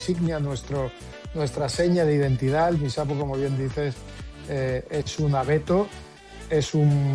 insignia, nuestra seña de identidad. El pinsapo, como bien dices, es un abeto, es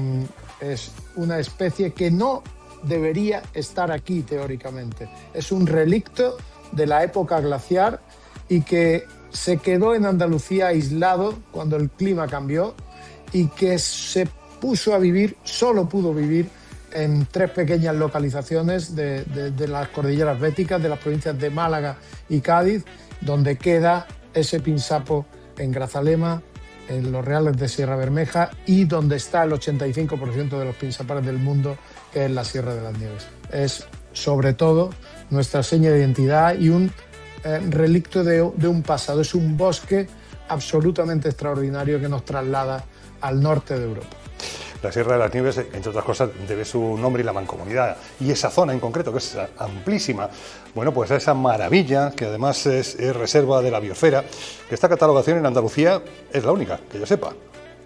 una especie que no debería estar aquí teóricamente. Es un relicto de la época glaciar y que se quedó en Andalucía aislado cuando el clima cambió y que se puso a vivir, solo pudo vivir en 3 pequeñas localizaciones de las cordilleras béticas, de las provincias de Málaga y Cádiz, donde queda ese pinsapo en Grazalema, en los Reales de Sierra Bermeja, y donde está el 85% de los pinsapares del mundo, que es la Sierra de las Nieves. Es, sobre todo, nuestra seña de identidad y un relicto de un pasado. Es un bosque absolutamente extraordinario que nos traslada al norte de Europa. La Sierra de las Nieves, entre otras cosas, debe su nombre y la mancomunidad. Y esa zona en concreto, que es amplísima, bueno, pues a esa maravilla, que además es reserva de la biosfera, que esta catalogación en Andalucía es la única, que yo sepa.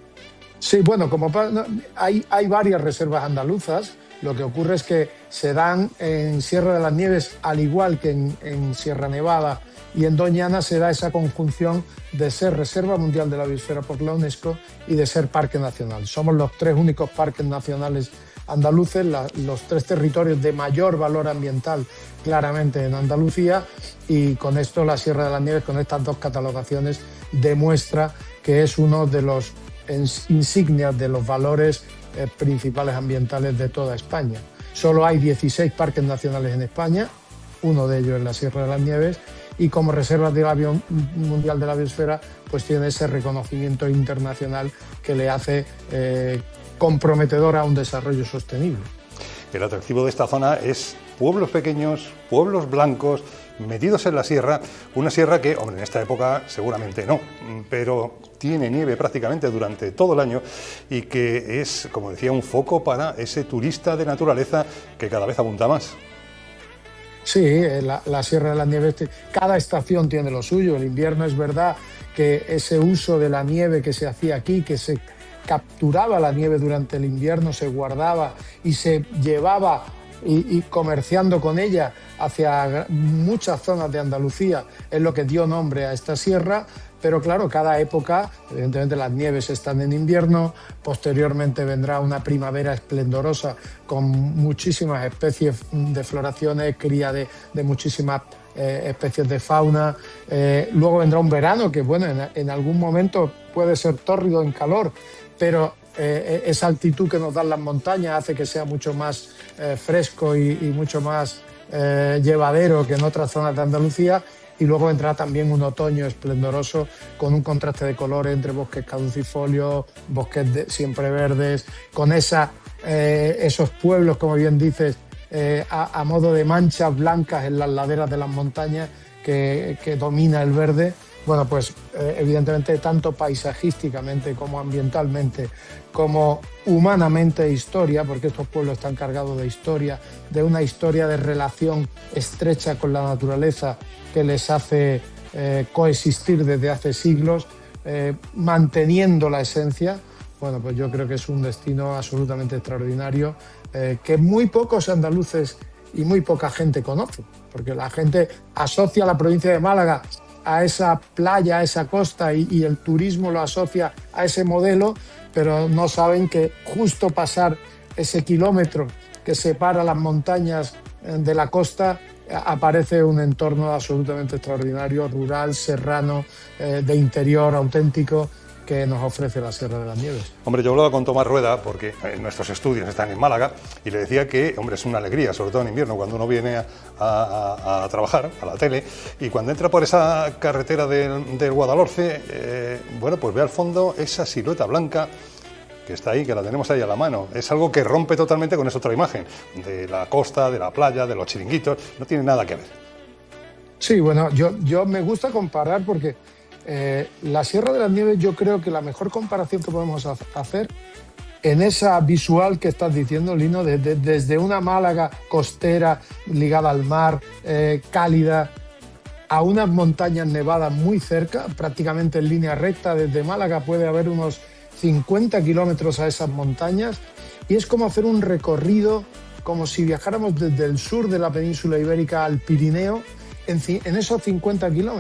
Sí, bueno, hay varias reservas andaluzas. Lo que ocurre es que se dan en Sierra de las Nieves, al igual que en Sierra Nevada y en Doñana, se da esa conjunción de ser Reserva Mundial de la Biosfera por la UNESCO y de ser Parque Nacional. Somos los 3 únicos parques nacionales andaluces, los 3 territorios de mayor valor ambiental claramente en Andalucía, y con esto la Sierra de las Nieves, con estas 2 catalogaciones, demuestra que es uno de los insignias de los valores principales ambientales de toda España. Solo hay 16 parques nacionales en España, uno de ellos es la Sierra de las Nieves, y como Reserva Mundial de la Biosfera, pues tiene ese reconocimiento internacional que le hace comprometedor a un desarrollo sostenible. El atractivo de esta zona es pueblos pequeños, pueblos blancos, metidos en la sierra, una sierra que, hombre, en esta época seguramente no, pero tiene nieve prácticamente durante todo el año y que es, como decía, un foco para ese turista de naturaleza que cada vez apunta más. Sí, la Sierra de las Nieves, cada estación tiene lo suyo. El invierno, es verdad que ese uso de la nieve que se hacía aquí, que se capturaba la nieve durante el invierno, se guardaba y se llevaba y comerciando con ella hacia muchas zonas de Andalucía, es lo que dio nombre a esta sierra. Pero claro, cada época, evidentemente las nieves están en invierno, posteriormente vendrá una primavera esplendorosa con muchísimas especies de floraciones, cría de muchísimas especies de fauna. Luego vendrá un verano que, bueno, en algún momento puede ser tórrido en calor, pero esa altitud que nos dan las montañas hace que sea mucho más fresco y mucho más llevadero que en otras zonas de Andalucía. Y luego vendrá también un otoño esplendoroso con un contraste de colores entre bosques caducifolios, bosques siempre verdes, con esos pueblos, como bien dices, a modo de manchas blancas en las laderas de las montañas que domina el verde. Bueno, pues evidentemente tanto paisajísticamente como ambientalmente, como humanamente historia, porque estos pueblos están cargados de historia, de una historia de relación estrecha con la naturaleza que les hace coexistir desde hace siglos, manteniendo la esencia. Bueno, pues yo creo que es un destino absolutamente extraordinario que muy pocos andaluces y muy poca gente conoce, porque la gente asocia la provincia de Málaga a esa playa, a esa costa, y el turismo lo asocia a ese modelo, pero no saben que justo pasar ese kilómetro que separa las montañas de la costa aparece un entorno absolutamente extraordinario, rural, serrano, de interior auténtico, que nos ofrece la Sierra de las Nieves. Hombre, yo hablaba con Tomás Rueda, porque nuestros estudios están en Málaga, y le decía que, hombre, es una alegría, sobre todo en invierno, cuando uno viene a trabajar, a la tele, y cuando entra por esa carretera del Guadalhorce, bueno, pues ve al fondo esa silueta blanca que está ahí, que la tenemos ahí a la mano. Es algo que rompe totalmente con esa otra imagen, de la costa, de la playa, de los chiringuitos, no tiene nada que ver. Sí, bueno, yo me gusta comparar porque la Sierra de las Nieves, yo creo que la mejor comparación que podemos hacer en esa visual que estás diciendo, Lino, desde una Málaga costera ligada al mar, cálida, a unas montañas nevadas muy cerca, prácticamente en línea recta. Desde Málaga puede haber unos 50 kilómetros a esas montañas, y es como hacer un recorrido, como si viajáramos desde el sur de la península ibérica al Pirineo, en esos 50 kilómetros.